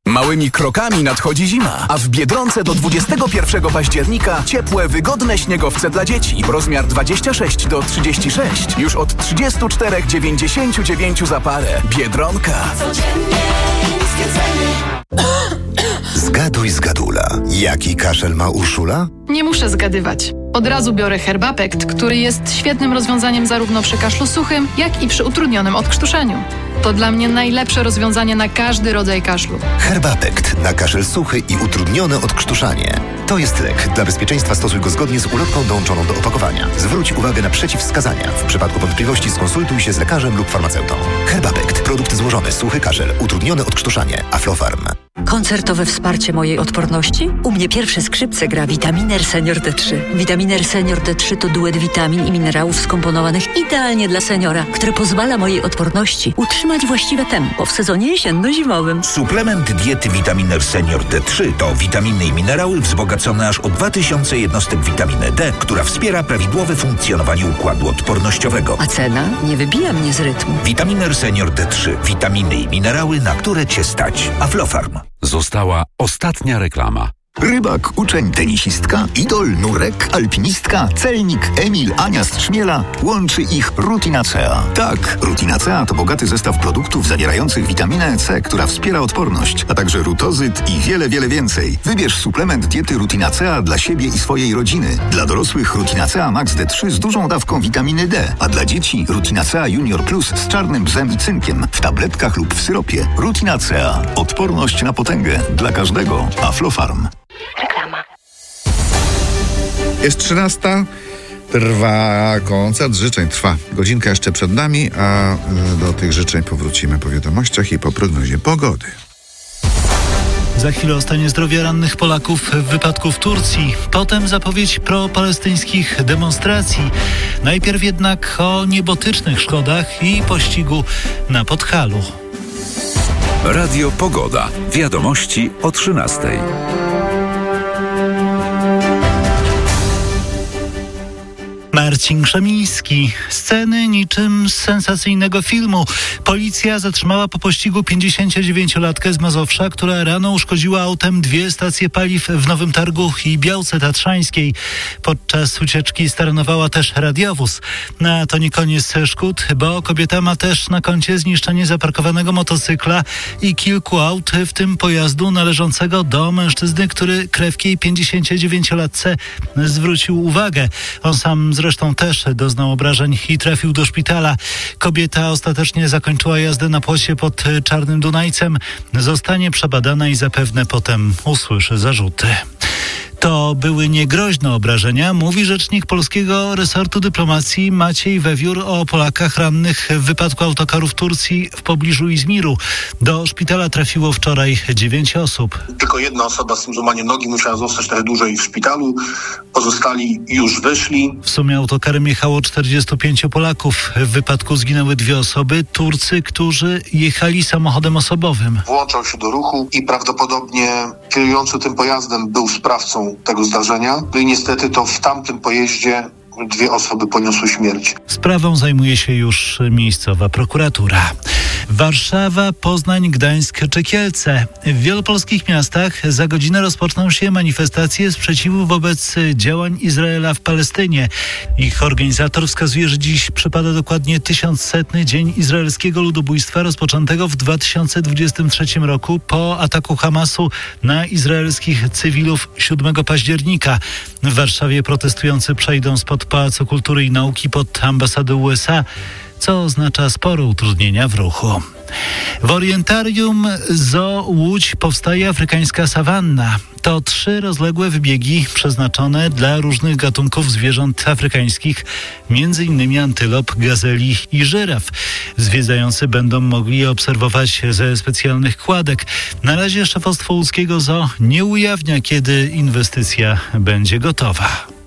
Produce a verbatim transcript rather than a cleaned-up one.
Małymi krokami nadchodzi zima, a w Biedronce do dwudziestego pierwszego października ciepłe, wygodne śniegowce dla dzieci. Rozmiar dwadzieścia sześć do trzydziestu sześciu już od trzydziestu czterech dziewięćdziesięciu dziewięciu za parę. Biedronka. Codziennie niskie ceny. Zgaduj, zgadula. Jaki kaszel ma Urszula? Nie muszę zgadywać. Od razu biorę Herbapekt, który jest świetnym rozwiązaniem zarówno przy kaszlu suchym, jak i przy utrudnionym odkrztuszeniu. To dla mnie najlepsze rozwiązanie na każdy rodzaj kaszlu. Herbapekt na kaszel suchy i utrudnione odkrztuszanie. To jest lek. Dla bezpieczeństwa stosuj go zgodnie z ulotką dołączoną do opakowania. Zwróć uwagę na przeciwwskazania. W przypadku wątpliwości skonsultuj się z lekarzem lub farmaceutą. Herbapekt. Produkt złożony. Suchy kaszel. Utrudnione odkrztuszanie. Aflofarm. Koncertowe wsparcie mojej odporności? U mnie pierwsze skrzypce gra Vitaminer Senior D trzy. Vitaminer Senior D trzy to duet witamin i minerałów skomponowanych idealnie dla seniora, który pozwala mojej odporności utrzymać właściwe tempo w sezonie jesienno-zimowym. Suplement diety Vitaminer Senior D trzy to witaminy i minerały wzbogacone aż o dwa tysiące jednostek witaminy D, która wspiera prawidłowe funkcjonowanie układu odpornościowego. A cena nie wybija mnie z rytmu. Vitaminer Senior D trzy. Witaminy i minerały, na które Cię stać. Aflofarm. Została ostatnia reklama. Rybak, uczeń, tenisistka, idol, nurek, alpinistka, celnik, Emil, Ania z Trzmiela. Łączy ich Rutinacea. Tak, Rutinacea to bogaty zestaw produktów zawierających witaminę C, która wspiera odporność, a także rutozyt i wiele, wiele więcej. Wybierz suplement diety Rutinacea dla siebie i swojej rodziny. Dla dorosłych Rutinacea Max D trzy z dużą dawką witaminy D, a dla dzieci Rutinacea Junior Plus z czarnym bzem i cynkiem w tabletkach lub w syropie. Rutinacea. Odporność na potęgę. Dla każdego. Aflofarm. Reklama. Jest trzynasta, trwa koncert życzeń, trwa. Godzinka jeszcze przed nami, a do tych życzeń powrócimy po wiadomościach i po prognozie pogody. Za chwilę o stanie zdrowia rannych Polaków w wypadku w Turcji. Potem zapowiedź pro-palestyńskich demonstracji. Najpierw jednak o niebotycznych szkodach i pościgu na Podhalu. Radio Pogoda. Wiadomości o trzynastej. Marcin Krzemiński. Sceny niczym z sensacyjnego filmu. Policja zatrzymała po pościgu pięćdziesięciodziewięciolatkę z Mazowsza, która rano uszkodziła autem dwie stacje paliw w Nowym Targu i Białce Tatrzańskiej. Podczas ucieczki staranowała też radiowóz. No, to nie koniec szkód, bo kobieta ma też na koncie zniszczenie zaparkowanego motocykla i kilku aut, w tym pojazdu należącego do mężczyzny, który krewkiej pięćdziesięciodziewięciolatce zwrócił uwagę. On sam zresztą też doznał obrażeń i trafił do szpitala. Kobieta ostatecznie zakończyła jazdę na płocie pod Czarnym Dunajcem. Zostanie przebadana i zapewne potem usłyszy zarzuty. To były niegroźne obrażenia, mówi rzecznik polskiego resortu dyplomacji Maciej Wewiór o Polakach rannych w wypadku autokaru w Turcji w pobliżu Izmiru. Do szpitala trafiło wczoraj dziewięć osób. Tylko jedna osoba z tym złamaniem nogi musiała zostać trochę dłużej w szpitalu. Pozostali już wyszli. W sumie autokarem jechało czterdziestu pięciu Polaków. W wypadku zginęły dwie osoby, Turcy, którzy jechali samochodem osobowym. Włączał się do ruchu i prawdopodobnie kierujący tym pojazdem był sprawcą tego zdarzenia. No i niestety to w tamtym pojeździe dwie osoby poniosły śmierć. Sprawą zajmuje się już miejscowa prokuratura. Warszawa, Poznań, Gdańsk czy Kielce. W wielu polskich miastach za godzinę rozpoczną się manifestacje sprzeciwu wobec działań Izraela w Palestynie. Ich organizator wskazuje, że dziś przypada dokładnie tysiącsetny dzień izraelskiego ludobójstwa rozpoczętego w dwa tysiące dwudziestym trzecim roku po ataku Hamasu na izraelskich cywilów siódmego października. W Warszawie protestujący przejdą spod Pałacu Kultury i Nauki pod ambasadę U S A, co oznacza spore utrudnienia w ruchu. W Orientarium Zoo Łódź powstaje afrykańska sawanna. To trzy rozległe wybiegi przeznaczone dla różnych gatunków zwierząt afrykańskich, między innymi antylop, gazeli i żyraf. Zwiedzający będą mogli je obserwować ze specjalnych kładek. Na razie szefostwo łódzkiego zoo nie ujawnia, kiedy inwestycja będzie gotowa.